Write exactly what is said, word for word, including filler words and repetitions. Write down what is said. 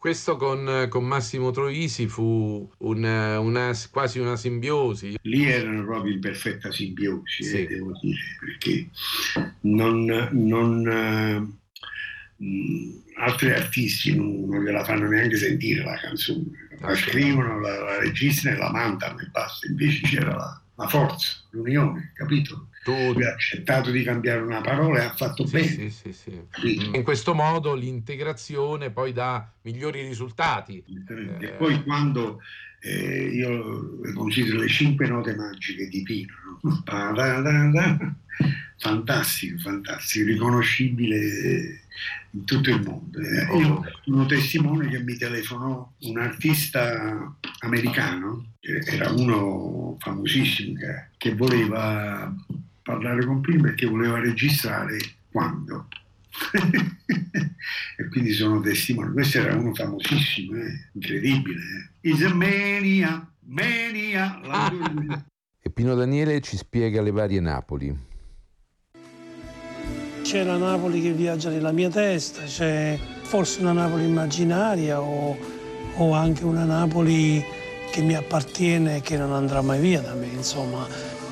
Questo con, con Massimo Troisi fu un- una, quasi una simbiosi. Lì erano proprio in perfetta simbiosi, Sì. eh, devo dire, perché non, non, eh, mh, altri artisti non, non gliela fanno neanche sentire la canzone, la scrivono, la, la registrano e la mandano e basta. Invece c'era la, la forza, l'unione, capito? Tu... Lui ha accettato di cambiare una parola e ha fatto Sì, bene. sì, sì, sì. In questo modo l'integrazione poi dà migliori risultati. E poi quando eh, io considero le cinque note magiche di Pino, no? Fantastico, fantastico, riconoscibile in tutto il mondo. Eh, io sono testimone che mi telefonò un artista americano, che era uno famosissimo, che, che voleva parlare con Pino perché voleva registrare quando. E quindi sono testimone. Questo era uno famosissimo, eh? Incredibile. Eh? Is a mania, mania. E Pino Daniele ci spiega le varie Napoli. C'è la Napoli che viaggia nella mia testa, c'è forse una Napoli immaginaria o, o anche una Napoli che mi appartiene e che non andrà mai via da me, insomma.